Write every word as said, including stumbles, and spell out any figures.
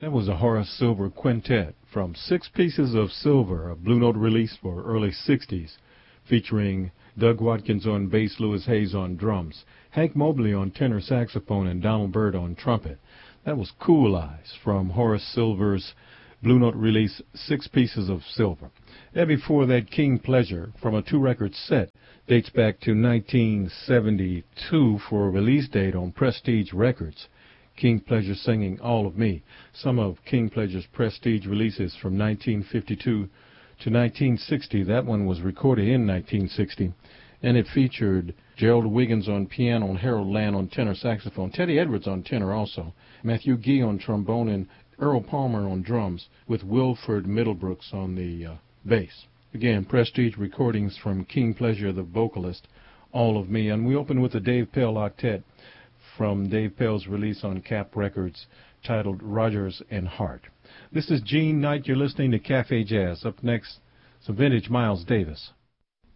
That was a Horace Silver quintet from Six Pieces of Silver, a Blue Note release for early sixties, featuring Doug Watkins on bass, Louis Hayes on drums, Hank Mobley on tenor saxophone, and Donald Byrd on trumpet. That was Cool Eyes from Horace Silver's Blue Note release, Six Pieces of Silver. And before that, King Pleasure from a two-record set, dates back to nineteen seventy-two for a release date on Prestige Records. King Pleasure singing All of Me. Some of King Pleasure's Prestige releases from nineteen fifty-two to nineteen sixty. That one was recorded in nineteen sixty, and it featured Gerald Wiggins on piano and Harold Land on tenor saxophone, Teddy Edwards on tenor also, Matthew Gee on trombone, and Earl Palmer on drums, with Wilford Middlebrooks on the uh, bass. Again, Prestige recordings from King Pleasure, the vocalist, All of Me. And we open with the Dave Pell Octet from Dave Pell's release on Cap Records titled Rogers and Hart. This is Gene Knight. You're listening to Cafe Jazz. Up next, some vintage Miles Davis.